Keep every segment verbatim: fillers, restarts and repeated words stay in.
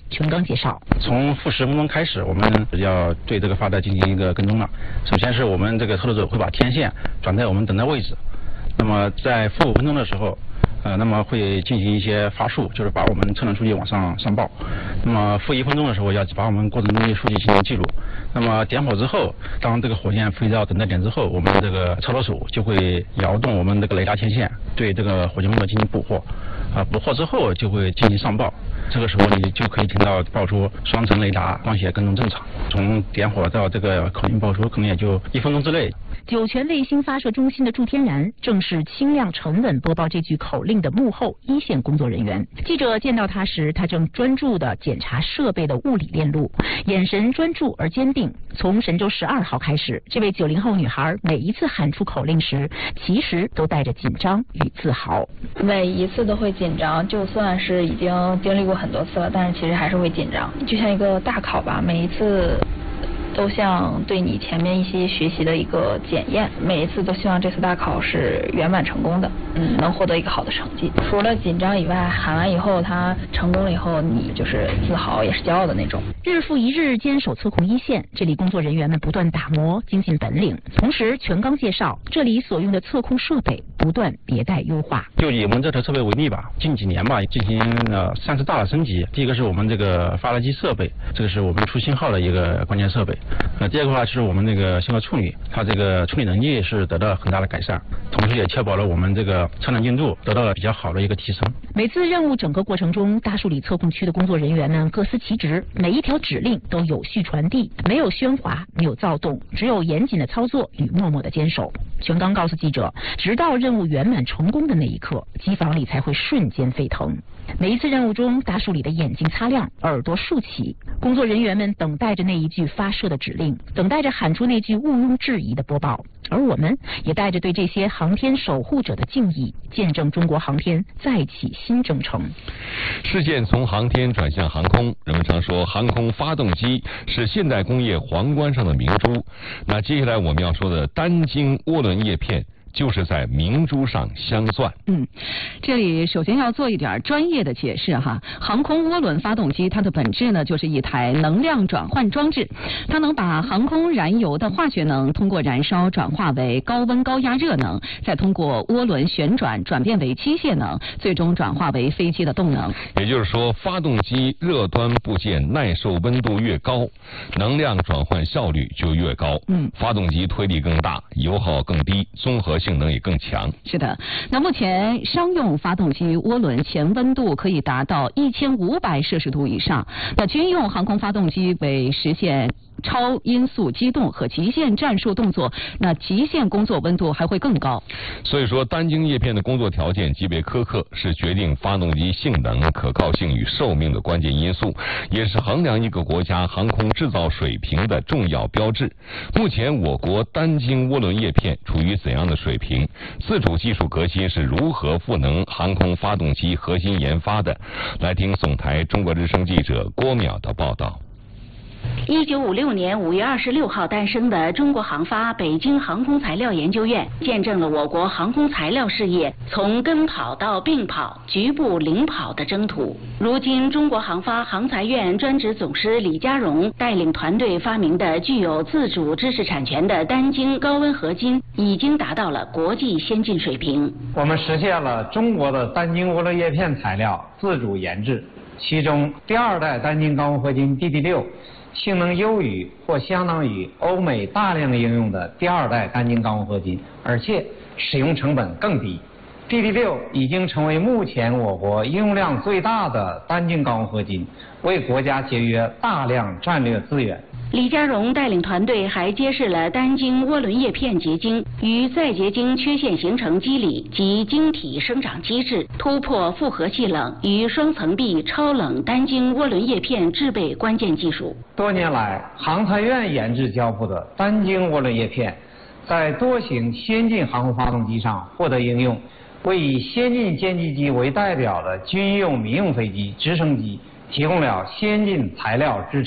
全刚介绍。 从负十分钟开始，我们要对这个发带进行一个跟踪了。首先是我们这个操作者会把天线转在我们等待位置，那么在负五分钟的时候。呃，那么会进行一些发数，就是把我们测量数据往上上报。那么负一分钟的时候，要把我们过程中的数据进行记录。那么点火之后，当这个火箭飞到等待点之后，我们这个操作手就会摇动我们这个雷达天线，对这个火箭目标进行捕获。啊，捕获之后就会进行上报。这个时候你就可以听到报出双层雷达光学跟踪正常。从点火到这个口令报出，可能也就一分钟之内。 酒泉卫星发射中心的祝天然正是轻量沉稳播报这句口令的幕后一线工作人员。记者见到他时，他正专注地检查设备的物理链路，眼神专注而坚定。从神舟十二号开始，这位九零后女孩每一次喊出口令时，其实都带着紧张与自豪。 每一次都会紧张，就算是已经经历过很多次了，但是其实还是会紧张，就像一个大考吧，每一次都像对你前面一些学习的一个检验，每一次都希望这次大考是圆满成功的，嗯，能获得一个好的成绩。除了紧张以外，喊完以后他成功了以后，你就是自豪也是骄傲的那种。 日复一日坚守测控一线，这里工作人员们不断打磨精进本领，同时全刚介绍这里所用的测控设备不断迭代优化。 就以我们这台设备为例吧，近几年吧进行了三次大的升级。第一个是我们这个发射机设备，这个是我们出信号的一个关键设备。呃，第二个话是我们那个信号处理，它这个处理能力是得到了很大的改善，同时也确保了我们这个测量精度得到了比较好的一个提升。 每次任务整个过程中，大树里测控区的工作人员们各司其职，每一条指令都有序传递，没有喧哗，没有躁动，只有严谨的操作与默默的坚守。全刚告诉记者，直到任务圆满成功的那一刻，机房里才会瞬间沸腾。每一次任务中，大树里的眼睛擦亮，耳朵竖起，工作人员们等待着那一句发射的指令，等待着喊出那句毋庸置疑的播报。而我们也带着对这些航天守护者的敬意，见证中国航天再起新征程。 事件从航天转向航空，人们常说航空发动机是现代工业皇冠上的明珠。那接下来我们要说的单晶涡轮叶片，就是在明珠上镶钻。 嗯，这里首先要做一点专业的解释哈。航空涡轮发动机它的本质呢，就是一台能量转换装置，它能把航空燃油的化学能通过燃烧转化为高温高压热能，再通过涡轮旋转转变为机械能，最终转化为飞机的动能。 也就是说，发动机热端部件耐受温度越高，能量转换效率就越高。嗯，发动机推力更大，油耗更低，综合性性能也更强。 是的，那目前商用发动机涡轮前温度可以达到一千五百摄氏度以上，那军用航空发动机为实现超音速机动和极限战术动作，那极限工作温度还会更高。 所以说，单晶叶片的工作条件极为苛刻，是决定发动机性能、可靠性与寿命的关键因素，也是衡量一个国家航空制造水平的重要标志。目前我国单晶涡轮叶片处于怎样的水平？自主技术革新是如何赋能航空发动机核心研发的？来听总台中国之声记者郭淼的报道。 一九五六年五月二十六号诞生的中国航发北京航空材料研究院，见证了我国航空材料事业从跟跑到并跑、局部领跑的征途。如今，中国航发航材院专职总师李家荣带领团队发明的具有自主知识产权的单晶高温合金，已经达到了国际先进水平。 我们实现了中国的单晶涡轮叶片材料自主研制，其中第二代单晶高温合金 D D 六。性能优于或相当于欧美大量应用的第二代单晶高温合金，而且使用成本更低。D D 六已经成为目前我国应用量最大的单晶高温合金，为国家节约大量战略资源。 李家荣带领团队还揭示了单晶涡轮叶片结晶与再结晶缺陷形成机理及晶体生长机制，突破复合气冷与双层壁超冷单晶涡轮叶片制备关键技术。 多年来，航材院研制交付的单晶涡轮叶片，在多型先进航空发动机上获得应用，为以先进歼击机为代表的军用、民用飞机、直升机提供了先进材料支撑。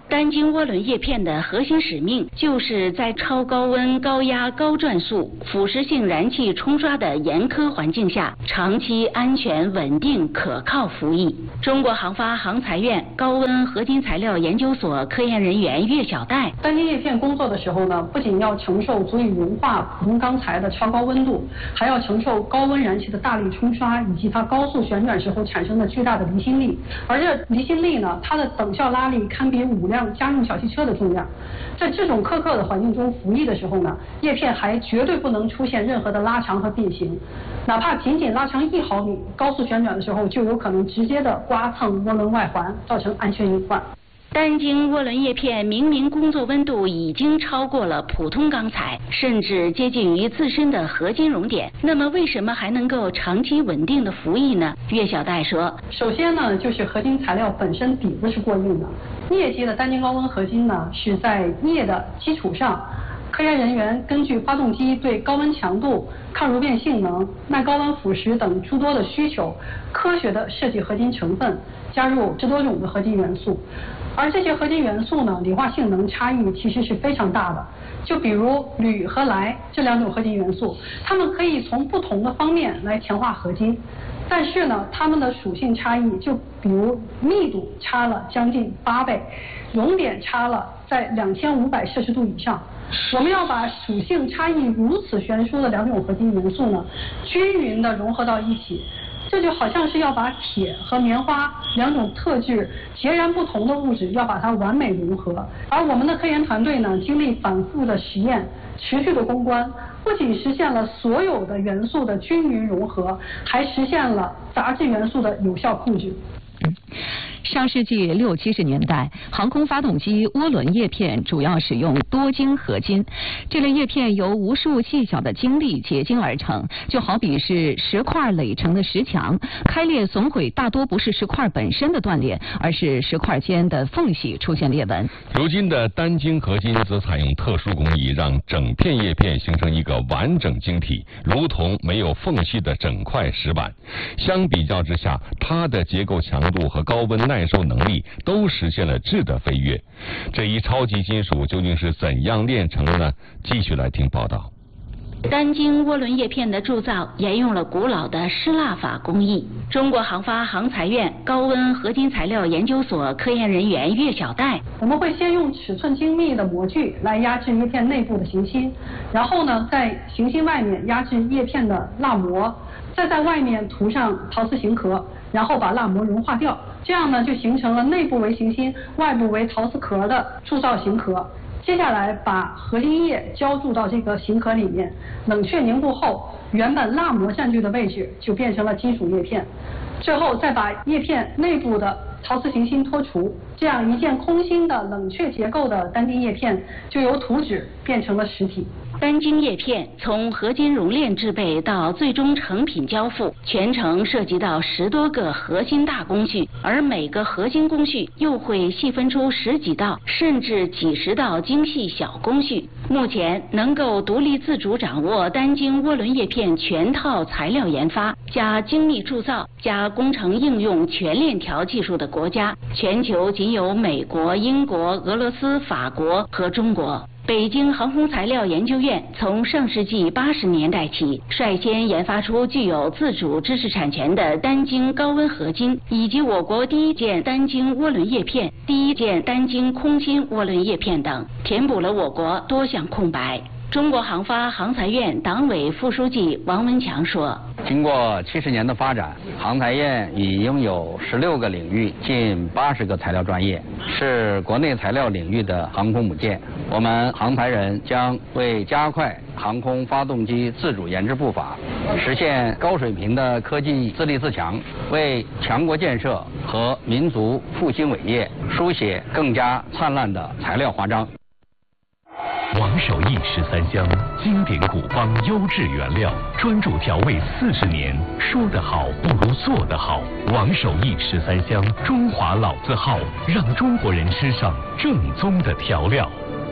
单晶涡轮叶片的核心使命就是在超高温、高压、高转速、腐蚀性燃气冲刷的严苛环境下，长期安全、稳定、可靠服役。中国航发航材院高温合金材料研究所科研人员岳晓岱， 单晶叶片工作的时候呢，不仅要承受足以融化普通钢材的超高温度，还要承受高温燃气的大力冲刷，以及它高速旋转时候产生的巨大的离心力。而这离心力呢，它的等效拉力堪比五辆家用小汽车的重量。在这种苛刻的环境中服役的时候呢，叶片还绝对不能出现任何的拉长和变形，哪怕仅仅拉长一毫米，高速旋转的时候就有可能直接的刮蹭涡轮外环，造成安全隐患。 单晶涡轮叶片明明工作温度已经超过了普通钢材，甚至接近于自身的合金熔点，那么为什么还能够长期稳定的服役呢？岳晓岱说， 首先呢，就是合金材料本身底子是过硬的，镍基的单晶高温合金呢是在镍的基础上，科研人员根据发动机对高温强度、抗熔变性能、耐高温腐蚀等诸多的需求，科学的设计合金成分，加入这多种的合金元素。而这些合金元素呢，理化性能差异其实是非常大的。就比如铝和氖这两种合金元素，它们可以从不同的方面来强化合金，但是呢，它们的属性差异，就比如密度差了将近八倍，熔点差了在两千五百摄氏度以上。我们要把属性差异如此悬殊的两种合金元素呢，均匀的融合到一起。这就好像是要把铁和棉花两种特质截然不同的物质，要把它完美融合。而我们的科研团队呢，经历反复的实验，持续的攻关，不仅实现了所有的元素的均匀融合，还实现了杂质元素的有效控制。 上世纪六七十年代，航空发动机涡轮叶片主要使用多晶合金。这类叶片由无数细小的晶粒结晶而成，就好比是石块垒成的石墙，开裂损毁大多不是石块本身的断裂，而是石块间的缝隙出现裂纹。 如今的单晶合金则采用特殊工艺，让整片叶片形成一个完整晶体，如同没有缝隙的整块石板。相比较之下，它的结构强度和高温耐受能力都实现了质的飞跃。这一超级金属究竟是怎样炼成的呢？继续来听报道。 单晶涡轮叶片的铸造沿用了古老的失蜡法工艺。中国航发航材院高温合金材料研究所科研人员岳晓岱， 我们会先用尺寸精密的模具来压制叶片内部的行芯，然后呢，在行芯外面压制叶片的蜡膜，再在外面涂上陶瓷型壳，然后把蜡膜融化掉，这样呢就形成了内部为行芯、外部为陶瓷壳的铸造型壳。接下来把合金液浇注到这个型壳里面，冷却凝固后，原本蜡膜占据的位置就变成了金属叶片。最后再把叶片内部的陶瓷行芯脱除，这样一件空心的冷却结构的单晶叶片就由图纸变成了实体。 单晶叶片从合金熔炼制备到最终成品交付，全程涉及到十多个核心大工序，而每个核心工序又会细分出十几道甚至几十道精细小工序。目前能够独立自主掌握单晶涡轮叶片全套材料研发加精密铸造加工程应用全链条技术的国家，全球仅有美国、英国、俄罗斯、法国和中国。北京航空材料研究院从上世纪八十年代起，率先研发出具有自主知识产权的单晶高温合金，以及我国第一件单晶涡轮叶片、第一件单晶空心涡轮叶片等，填补了我国多项空白。中国航发航材院党委副书记王文强说， 经过七十年的发展，航材院已拥有十六个领域、近八十个材料专业，是国内材料领域的航空母舰。我们航材人将为加快航空发动机自主研制步伐，实现高水平的科技自立自强，为强国建设和民族复兴伟业书写更加灿烂的材料华章。 王守义十三香，经典古方优质原料，专注调味四十年，说得好不如做得好。王守义十三香，中华老字号，让中国人吃上正宗的调料。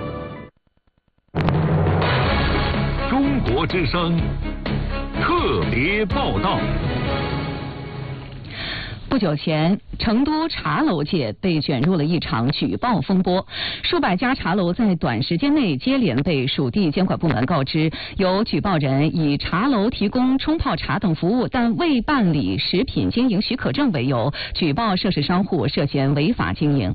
中国之声特别报道。 不久前，成都茶楼界被卷入了一场举报风波，数百家茶楼在短时间内接连被属地监管部门告知，有举报人以茶楼提供冲泡茶等服务，但未办理食品经营许可证为由，举报涉事商户涉嫌违法经营。